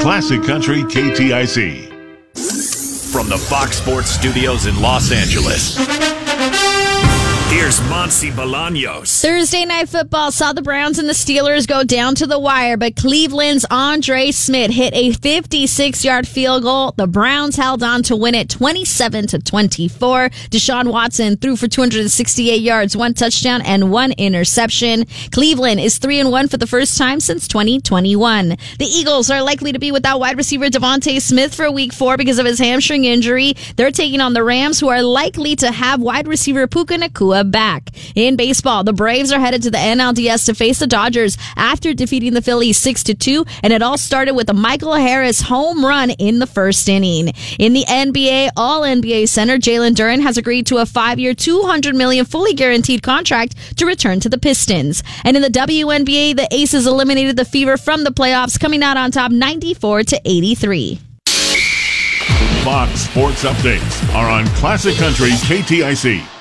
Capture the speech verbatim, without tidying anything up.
Classic Country K T I C. From the Fox Sports Studios in Los Angeles, here's Monty Bolaños. Thursday Night Football saw the Browns and the Steelers go down to the wire, but Cleveland's Andre Smith hit a fifty-six-yard field goal. The Browns held on to win it twenty-seven to twenty-four. Deshaun Watson threw for two hundred sixty-eight yards, one touchdown, and one interception. Cleveland is three and one for the first time since twenty twenty-one. The Eagles are likely to be without wide receiver Devontae Smith for week four because of his hamstring injury. They're taking on the Rams, who are likely to have wide receiver Puka Nacua back. In baseball, the Braves are headed to the N L D S to face the Dodgers after defeating the Phillies six to two, and it all started with a Michael Harris home run in the first inning. In the N B A, All-N B A center Jalen Duren has agreed to a five-year, two hundred million dollars fully guaranteed contract to return to the Pistons. And in the W N B A, the Aces eliminated the Fever from the playoffs, coming out on top ninety-four to eighty-three. Fox Sports Updates are on Classic Country K T I C.